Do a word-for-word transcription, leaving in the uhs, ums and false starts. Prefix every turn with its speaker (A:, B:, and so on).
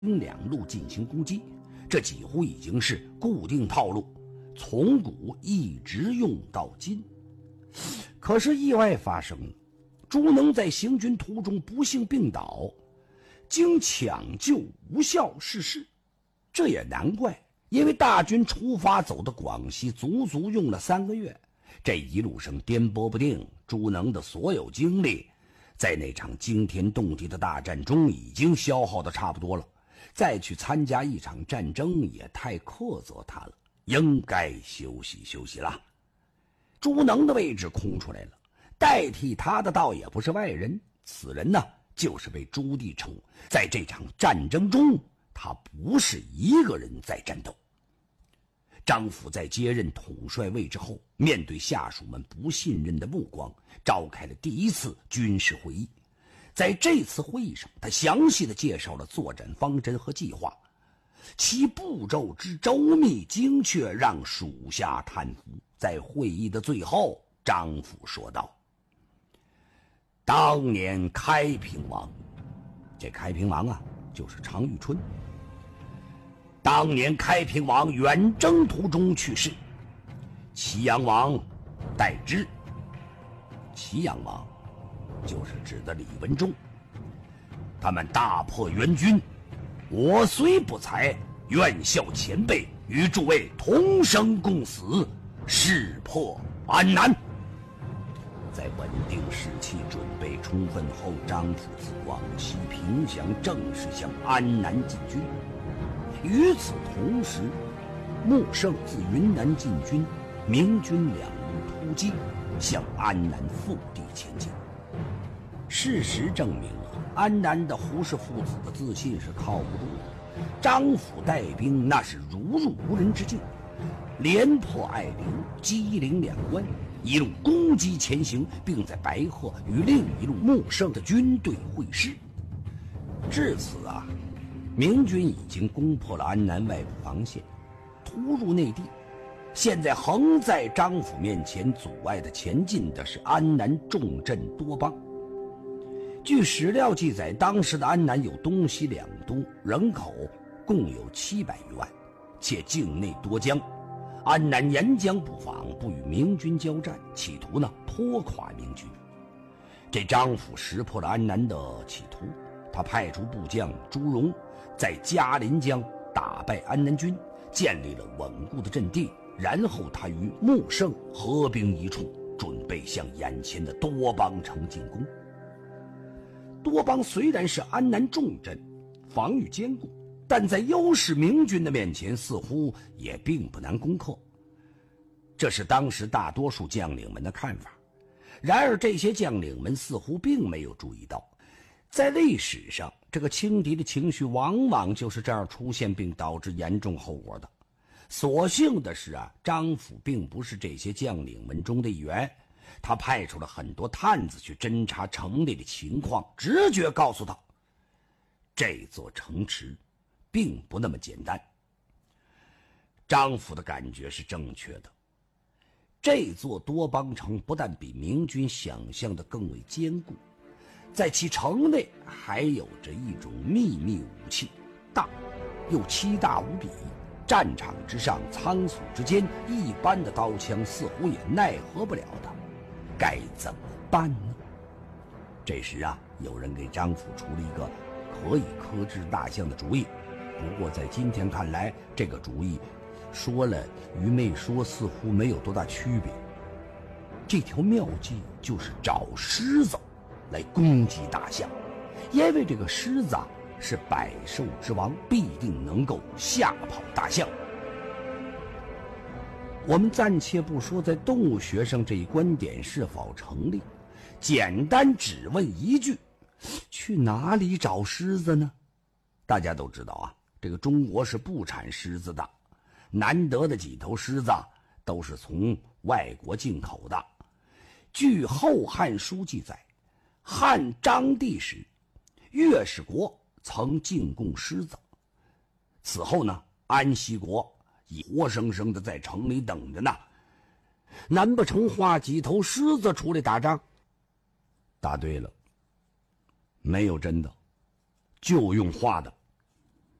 A: 两路进行攻击，这几乎已经是固定套路，从古一直用到今。可是意外发生了，朱能在行军途中不幸病倒，经抢救无效逝世。这也难怪，因为大军出发走到广西足足用了三个月，这一路上颠簸不定，朱能的所有精力在那场惊天动地的大战中已经消耗的差不多了，再去参加一场战争也太苛责他了，应该休息休息了。朱能的位置空出来了，代替他的倒也不是外人，此人呢就是被朱棣称，在这场战争中他不是一个人在战斗。张辅在接任统帅位置后，面对下属们不信任的目光，召开了第一次军事会议。在这次会议上，他详细地介绍了作战方针和计划，其步骤之周密精确，让属下叹服。在会议的最后，张辅说道：当年开平王，这开平王啊就是常遇春，当年开平王远征途中去世，祁阳王代之。祁阳王就是指的李文忠。他们大破援军，我虽不才，愿效前辈，与诸位同生共死，誓破安南。在稳定士气、准备充分后，张辅自广西凭祥正式向安南进军。与此同时，穆圣自云南进军，明军两路突击，向安南腹地前进。事实证明了，安南的胡氏父子的自信是靠不住的。张辅带兵那是如入无人之境，连破爱陵、鸡陵两关，一路攻击前行，并在白鹤与另一路穆圣的军队会师。至此啊，明军已经攻破了安南外部防线，突入内地。现在横在张辅面前阻碍的前进的是安南重镇多邦。据史料记载，当时的安南有东西两都，人口共有七百余万，且境内多江。安南沿江布防，不与明军交战，企图呢拖垮明军。这张辅识破了安南的企图，他派出部将朱荣在嘉林江打败安南军，建立了稳固的阵地，然后他与穆圣合兵一处，准备向眼前的多邦城进攻。多邦虽然是安南重镇，防御坚固，但在优势明军的面前，似乎也并不难攻克。这是当时大多数将领们的看法。然而这些将领们似乎并没有注意到，在历史上，这个轻敌的情绪往往就是这样出现并导致严重后果的。所幸的是啊，张辅并不是这些将领们中的一员，他派出了很多探子去侦察城里的情况，直觉告诉他，这座城池并不那么简单。张辅的感觉是正确的，这座多邦城不但比明军想象的更为坚固，在其城内还有着一种秘密武器，大又欺大无比，战场之上仓促之间，一般的刀枪似乎也奈何不了它，该怎么办呢？这时啊，有人给张辅出了一个可以克制大象的主意，不过在今天看来，这个主意说了与没说似乎没有多大区别。这条妙计就是找狮子来攻击大象，因为这个狮子啊是百兽之王，必定能够吓跑大象。我们暂且不说在动物学上这一观点是否成立，简单只问一句，去哪里找狮子呢？大家都知道啊，这个中国是不产狮子的，难得的几头狮子都是从外国进口的。据《后汉书》记载，汉章帝时，越氏国曾进贡狮子。此后呢，安西国已活生生的在城里等着呢，难不成画几头狮子出来打仗？答对了，没有真的，就用画的。